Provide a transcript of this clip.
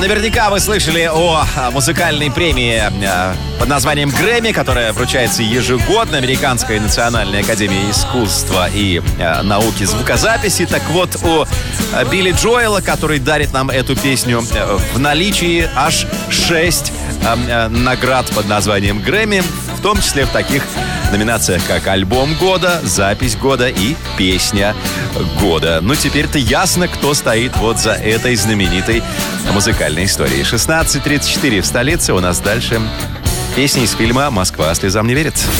Наверняка вы слышали о музыкальной премии под названием Грэмми, которая вручается ежегодно Американской национальной академией искусства и науки звукозаписи. Так вот, у Билли Джоэла, который дарит нам эту песню, в наличии аж 6 наград под названием Грэмми, в том числе в таких номинациях, как «Альбом года», «Запись года» и «Песня года». Ну, теперь-то ясно, кто стоит вот за этой знаменитой музыкальной историей. 16:34 в столице. У нас дальше песни из фильма «Москва слезам не верит».